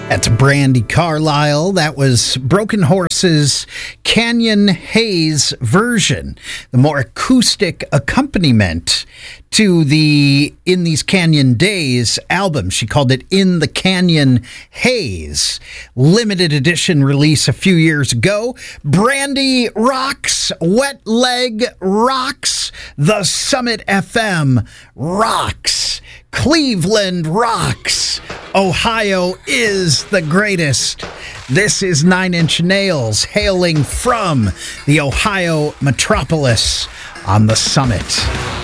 That's Brandy Carlisle. That was Broken Horse's Canyon Haze version, the more acoustic accompaniment to the In These Canyon Days album. She called it In the Canyon Haze. Limited edition release a few years ago. Brandy rocks. Wet Leg rocks. The Summit FM rocks. Cleveland rocks. Ohio is the greatest. This is Nine Inch Nails hailing from the Ohio metropolis on the Summit.